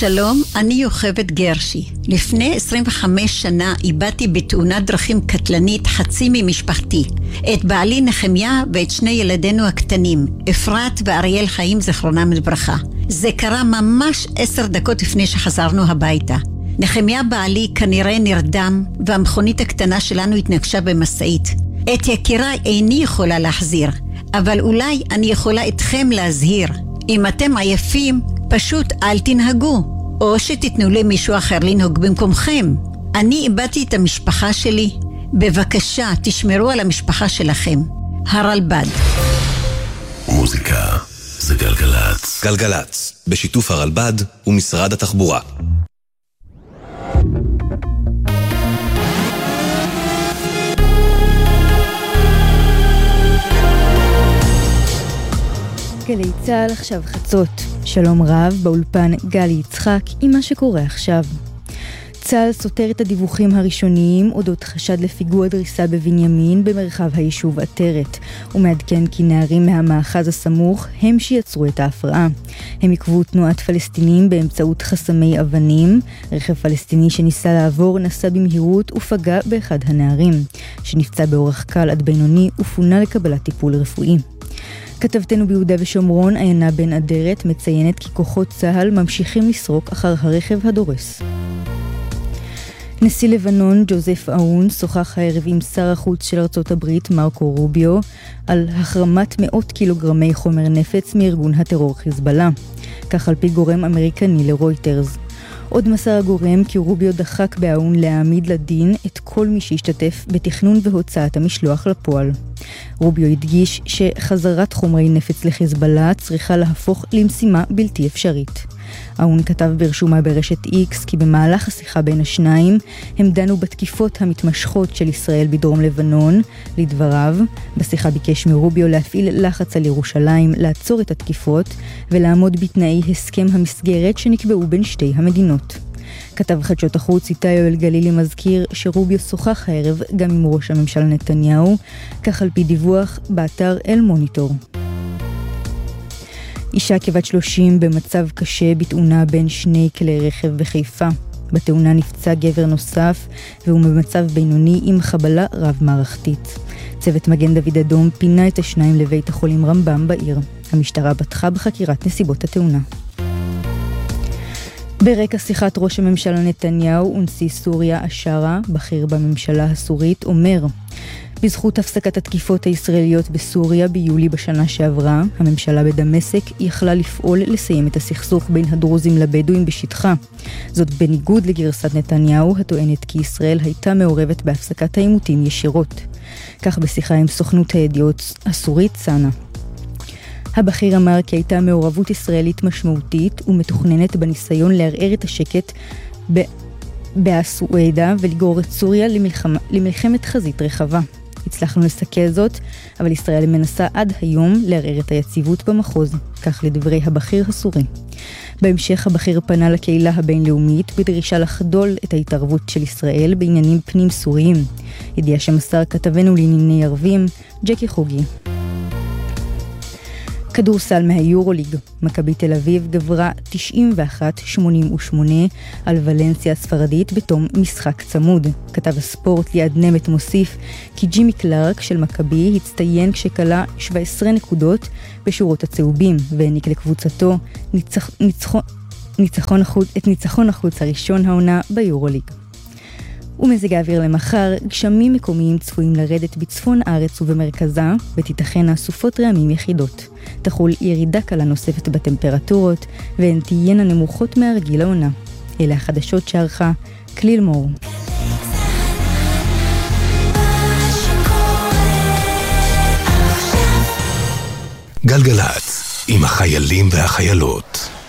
שלום, אני יוכבד גרשי. לפני 25 שנה איבדתי בתאונת דרכים קטלנית חצי ממשפחתי. את בעלי נחמיה ואת שני ילדינו הקטנים, אפרת ואריאל חיים זכרונם לברכה. זה קרה ממש 10 דקות לפני שחזרנו הביתה. נחמיה בעלי כנראה נרדם והמכונית הקטנה שלנו התנגשה במשאית. את יקיריי איני יכולה להחזיר, אבל אולי אני יכולה אתכם להזהיר. אם אתם עייפים, פשוט אל תנהגו, או שתתנו למישהו אחר לנהוג במקומכם. אני איבדתי את המשפחה שלי. בבקשה, תשמרו על המשפחה שלכם. הרלב"ד. מוזיקה זה גלגלץ. גלגלץ, בשיתוף הרלב"ד ומשרד התחבורה. גלי צהל עכשיו חצות. שלום רב, באולפן גלי יצחק עם מה שקורה עכשיו. צהל סותר את הדיווחים הראשוניים אודות חשד לפיגוע דריסה בבנימין במרחב היישוב עטרת, ומעדכן כי נערים מהמאחז הסמוך הם שיצרו את ההפרעה. הם עיכבו תנועת פלסטינים באמצעות חסמי אבנים. רכב פלסטיני שניסה לעבור נסע במהירות ופגע באחד הנערים, שנפצע באורח קל עד בינוני ופונה לקבלת טיפול רפואי. כתבתנו ביהודה ושומרון, עיינה בן אדרת, מציינת כי כוחות צהל ממשיכים לסרוק אחר הרכב הדורס. נשיא לבנון ג'וזף אאון שוחח הערב עם שר החוץ של ארצות הברית מרקו רוביו על החרמת 100 קילוגרמי חומר נפץ מארגון הטרור חיזבאללה, כך על פי גורם אמריקני לרויטרס. עוד מסר הגורם כי רוביו דחק באאון להעמיד לדין את כל מי שהשתתף בתכנון והוצאת המשלוח לפועל. רוביו הדגיש שחזרת חומרי נפץ לחיזבאללה צריכה להפוך למשימה בלתי אפשרית. אאון כתב ברשומה ברשת X כי במהלך השיחה בין השניים הם דנו בתקיפות המתמשכות של ישראל בדרום לבנון. לדבריו, בשיחה ביקש מרוביו להפעיל לחץ על ירושלים לעצור את התקיפות ולעמוד בתנאי הסכם המסגרת שנקבעו בין שתי המדינות. כתב חדשות החוץ איתי יואל גלילי מזכיר שרוביו שוחח הערב גם עם ראש הממשלה נתניהו, כך על פי דיווח באתר אל מוניטור. אישה כבת 30 במצב קשה בתאונה בין 2 כלי רכב בחיפה. בתאונה נפצע גבר נוסף והוא במצב בינוני עם חבלה רב מערכתית. צוות מגן דוד אדום פינה את השניים לבית החולים רמב"ם בעיר. המשטרה פתחה בחקירת נסיבות התאונה. ברקע שיחת ראש הממשלה נתניהו ונשיא סוריה אשרה, בכיר בממשלה הסורית, אומר: בזכות הפסקת התקיפות הישראליות בסוריה ביולי בשנה שעברה, הממשלה בדמשק יכלה לפעול לסיים את הסכסוך בין הדרוזים לבדואים בשטחה. זאת בניגוד לגרסת נתניהו, הטוענת כי ישראל הייתה מעורבת בהפסקת העימותים ישירות. כך בשיחה עם סוכנות הידיעות הסורית סאנה. הבכיר אמר כי הייתה מעורבות ישראלית משמעותית ומתוכננת בניסיון לערער את השקט בסואדה ולגרור את סוריה למלחמת חזית רחבה. הצלחנו לסכל זאת, אבל ישראל מנסה עד היום לערער את היציבות במחוז, כך לדברי הבכיר הסורי. בהמשך הבכיר פנה לקהילה הבינלאומית בדרישה לחדול את ההתערבות של ישראל בעניינים פנים סוריים. ידיעה שמסר כתבנו לענייני ערבים, ג'קי חוגי. כדורסל מהיורוליג, מכבי תל אביב גברה 91-88 על ולנסיה הספרדית בתום משחק צמוד. כתב הספורט ליעד נמת מוסיף כי ג'ימי קלארק של מכבי הצטיין כשקלה 17 נקודות בשורות הצהובים והעניק לקבוצתו ניצחון החוץ הראשון העונה ביורוליג. ומזג האוויר למחר, גשמים מקומיים צפויים לרדת בצפון הארץ ובמרכזה, ותיתכן סופות רעמים יחידות. תחול ירידה קלה נוספת בטמפרטורות, והן תהיינה נמוכות מהרגיל העונה. אלה החדשות שערכה כליל מור. גלגלץ, עם החיילים והחיילות.